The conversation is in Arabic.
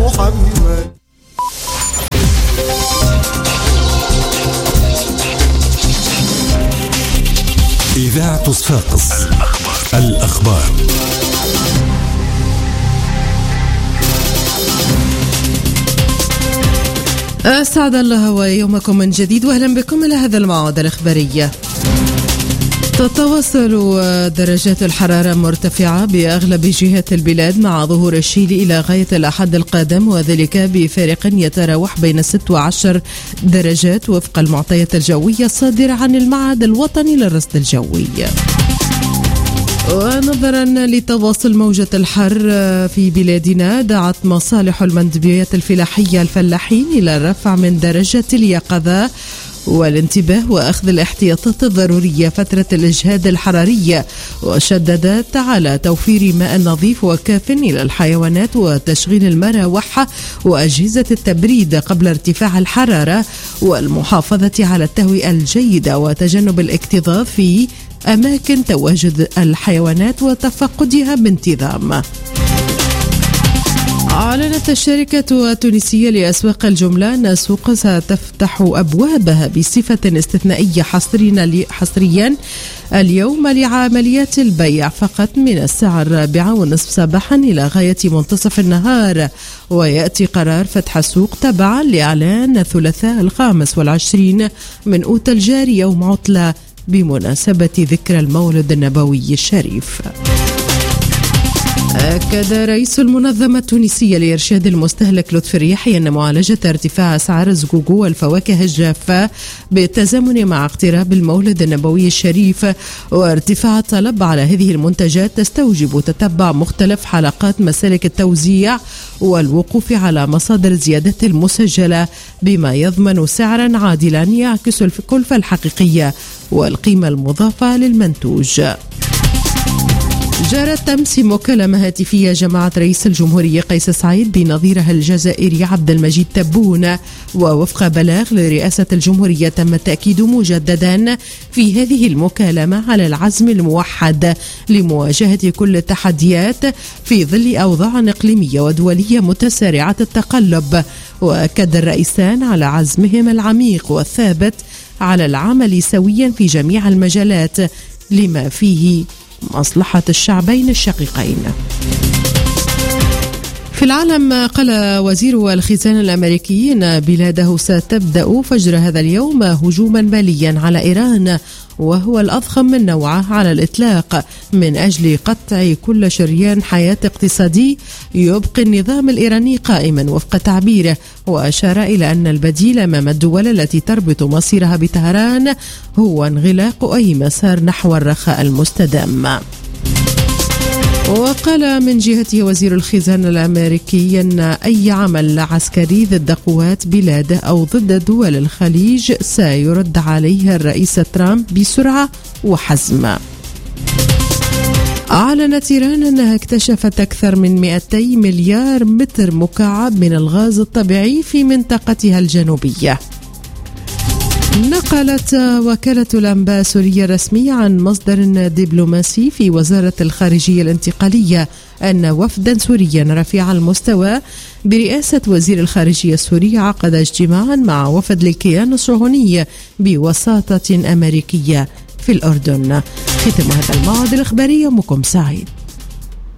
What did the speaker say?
محمد. إذاعة صفاقس الأخبار. أسعد الله ويومكم من جديد وأهلا بكم إلى هذا الموعد الإخباري. تتواصل درجات الحرارة مرتفعة بأغلب جهات البلاد مع ظهور الشيل إلى غاية الأحد القادم، وذلك بفارق يتراوح بين 6 و10 درجات وفق المعطيات الجوية الصادرة عن المعهد الوطني للرصد الجوي. ونظرا لتواصل موجة الحر في بلادنا، دعت مصالح المندوبيات الفلاحية الفلاحين إلى الرفع من درجة اليقظة والانتباه وأخذ الاحتياطات الضرورية فترة الإجهاد الحرارية، وشددت على توفير ماء نظيف وكاف إلى الحيوانات وتشغيل المراوح وأجهزة التبريد قبل ارتفاع الحرارة، والمحافظة على التهوية الجيدة وتجنب الاكتظاظ في أماكن تواجد الحيوانات وتفقدها بانتظام. أعلنت الشركة التونسية لأسواق الجملة أن السوق ستفتح أبوابها بصفة استثنائية حصريا اليوم لعمليات البيع فقط من الساعة 4:30 صباحا إلى غاية منتصف النهار. ويأتي قرار فتح السوق تبعا لإعلان الثلاثاء 25 من أوت الجاري يوم عطلة بمناسبة ذكرى المولد النبوي الشريف. أكد رئيس المنظمة التونسية لإرشاد المستهلك لطفي الرياحي أن معالجة ارتفاع أسعار الزقوق والفواكه الجافة بالتزامن مع اقتراب المولد النبوي الشريف وارتفاع الطلب على هذه المنتجات تستوجب تتبع مختلف حلقات مسالك التوزيع والوقوف على مصادر الزيادات المسجلة بما يضمن سعرا عادلا يعكس الكلفة الحقيقية والقيمة المضافة للمنتوج. جرت أمس مكالمة هاتفية جمعت رئيس الجمهورية قيس سعيد بنظيره الجزائري عبد المجيد تبون، ووفق بلاغ لرئاسة الجمهورية تم التأكيد مجددا في هذه المكالمة على العزم الموحد لمواجهة كل التحديات في ظل أوضاع إقليمية ودولية متسارعة التقلب، وأكد الرئيسان على عزمهم العميق والثابت على العمل سويا في جميع المجالات لما فيه مصلحة الشعبين الشقيقين. في العالم، قال وزير الخزانة الأمريكي أن بلاده ستبدأ فجر هذا اليوم هجوما ماليا على إيران، وهو الأضخم من نوعه على الإطلاق، من أجل قطع كل شريان حياة اقتصادي يبقي النظام الإيراني قائما وفق تعبيره. وأشار إلى أن البديل أمام الدول التي تربط مصيرها بطهران هو انغلاق أي مسار نحو الرخاء المستدام. وقال من جهته وزير الخزانة الأمريكي أن أي عمل عسكري ضد قوات بلاده أو ضد دول الخليج سيرد عليه الرئيس ترامب بسرعة وحزم. أعلنت إيران أنها اكتشفت أكثر من 200 مليار متر مكعب من الغاز الطبيعي في منطقتها الجنوبية. نقلت وكالة الأنباء السورية الرسمية عن مصدر دبلوماسي في وزارة الخارجية الانتقالية أن وفدا سوريا رفيع المستوى برئاسة وزير الخارجية السوري عقد اجتماعا مع وفد الكيان الصهيوني بوساطة أمريكية في الأردن. ختم هذا الموعد الإخباري، يومكم سعيد.